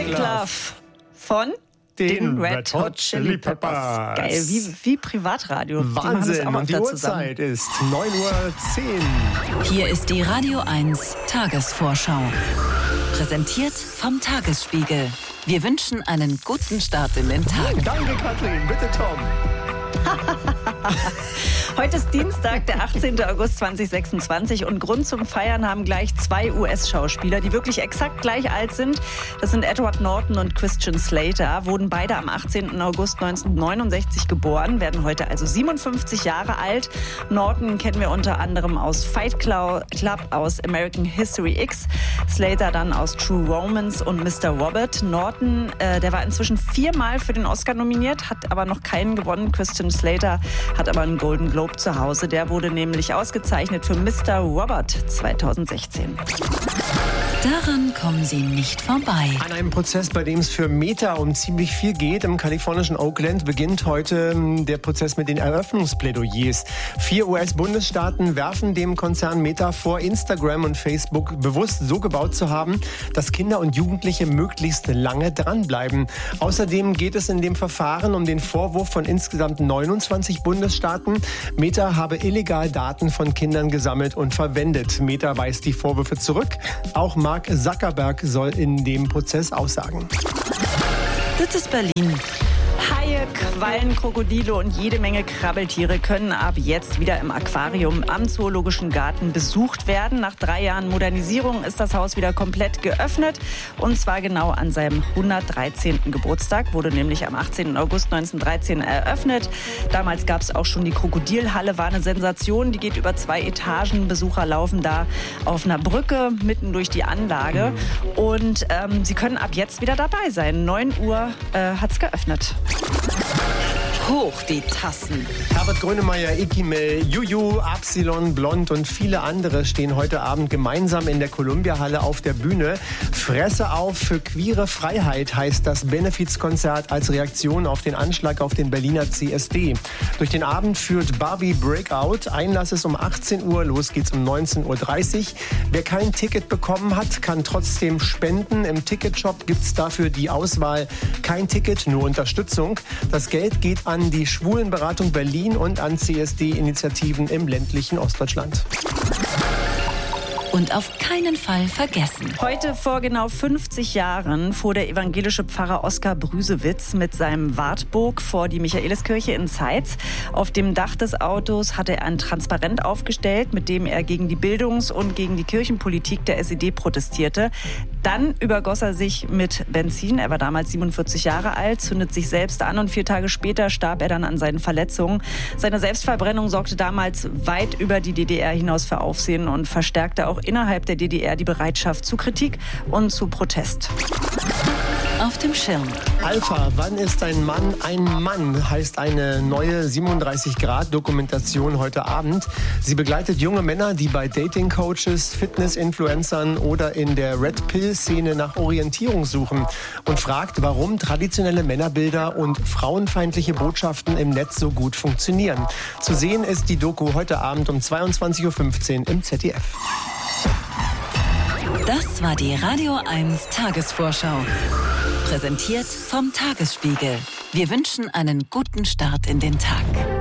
Make Love von den Red Hot Chili Peppers. Geil, wie Privatradio. Wahnsinn, und die Uhrzeit ist 9:10 Uhr. Hier ist die Radio 1 Tagesvorschau. Präsentiert vom Tagesspiegel. Wir wünschen einen guten Start in den Tag. Danke, Katrin. Bitte, Tom. Heute ist Dienstag, der 18. August 2026 und Grund zum Feiern haben gleich zwei US-Schauspieler, die wirklich exakt gleich alt sind. Das sind Edward Norton und Christian Slater, wurden beide am 18. August 1969 geboren, werden heute also 57 Jahre alt. Norton kennen wir unter anderem aus Fight Club, aus American History X, Slater dann aus True Romance und Mr. Robert. Norton, der war inzwischen 4-mal für den Oscar nominiert, hat aber noch keinen gewonnen. Christian Slater hat aber einen Golden Globe zu Hause. Der wurde nämlich ausgezeichnet für Mr. Robert 2016. Daran kommen Sie nicht vorbei. An einem Prozess, bei dem es für Meta um ziemlich viel geht, im kalifornischen Oakland, beginnt heute der Prozess mit den Eröffnungsplädoyers. 4 US-Bundesstaaten werfen dem Konzern Meta vor, Instagram und Facebook bewusst so gebaut zu haben, dass Kinder und Jugendliche möglichst lange dranbleiben. Außerdem geht es in dem Verfahren um den Vorwurf von insgesamt 29 Bundesstaaten, Meta habe illegal Daten von Kindern gesammelt und verwendet. Meta weist die Vorwürfe zurück. Auch Mark Zuckerberg soll in dem Prozess aussagen. Das ist Berlin. Haie, Quallen, Krokodile und jede Menge Krabbeltiere können ab jetzt wieder im Aquarium am Zoologischen Garten besucht werden. Nach 3 Jahren Modernisierung ist das Haus wieder komplett geöffnet. Und zwar genau an seinem 113. Geburtstag. Wurde nämlich am 18. August 1913 eröffnet. Damals gab es auch schon die Krokodilhalle. War eine Sensation. Die geht über 2 Etagen. Besucher laufen da auf einer Brücke mitten durch die Anlage. Und sie können ab jetzt wieder dabei sein. 9 Uhr hat es geöffnet. Hoch die Tassen. Herbert Grönemeyer, Ikimel, Juju, Absilon, Blond und viele andere stehen heute Abend gemeinsam in der Columbia-Halle auf der Bühne. Fresse auf für queere Freiheit heißt das Benefizkonzert als Reaktion auf den Anschlag auf den Berliner CSD. Durch den Abend führt Barbie Breakout. Einlass ist um 18 Uhr, los geht's um 19:30 Uhr. Wer kein Ticket bekommen hat, kann trotzdem spenden. Im Ticketshop gibt's dafür die Auswahl kein Ticket, nur Unterstützung. Das Geld geht an die Schwulenberatung Berlin und an CSD-Initiativen im ländlichen Ostdeutschland. Und auf keinen Fall vergessen. Heute vor genau 50 Jahren fuhr der evangelische Pfarrer Oskar Brüsewitz mit seinem Wartburg vor die Michaeliskirche in Zeitz. Auf dem Dach des Autos hatte er ein Transparent aufgestellt, mit dem er gegen die Bildungs- und gegen die Kirchenpolitik der SED protestierte. Dann übergoss er sich mit Benzin. Er war damals 47 Jahre alt, zündet sich selbst an und 4 Tage später starb er dann an seinen Verletzungen. Seine Selbstverbrennung sorgte damals weit über die DDR hinaus für Aufsehen und verstärkte auch innerhalb der DDR die Bereitschaft zu Kritik und zu Protest. Auf dem Schirm. Alpha, wann ist ein Mann, heißt eine neue 37-Grad-Dokumentation heute Abend. Sie begleitet junge Männer, die bei Dating-Coaches, Fitness-Influencern oder in der Red-Pill-Szene nach Orientierung suchen und fragt, warum traditionelle Männerbilder und frauenfeindliche Botschaften im Netz so gut funktionieren. Zu sehen ist die Doku heute Abend um 22:15 Uhr im ZDF. Das war die Radio 1 Tagesvorschau. Präsentiert vom Tagesspiegel. Wir wünschen einen guten Start in den Tag.